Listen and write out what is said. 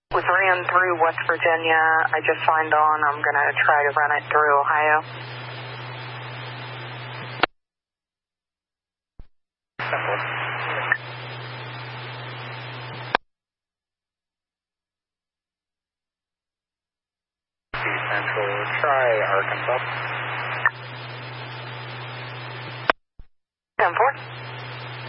Was ran through West Virginia. I just signed on. I'm going to try to run it through Ohio. Central, try Arkansas. 10-4.